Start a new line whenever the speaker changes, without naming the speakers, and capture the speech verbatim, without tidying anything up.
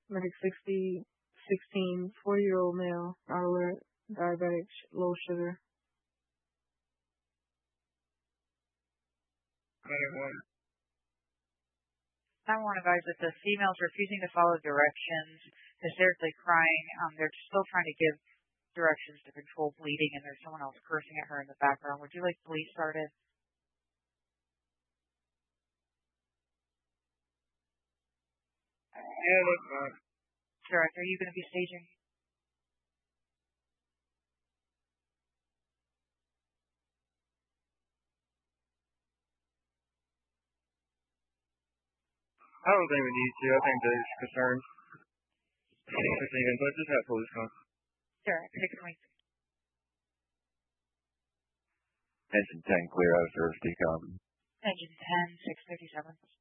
Medic sixty, sixteen, forty-year-old male, alert, diabetic, low sugar.
Medic one.
nine one one advised that the female's refusing to follow directions, hysterically crying. Um, they're still trying to give directions to control bleeding, and there's someone else cursing at her in the background. Would you like police started?
Yeah, that's fine.
Director, are you going to be staging?
I don't think we need to. I think there's concerns. Even, but just have police come.
Director, six twenty.
Engine ten clear out of service decom.
Engine ten, six fifty-seven.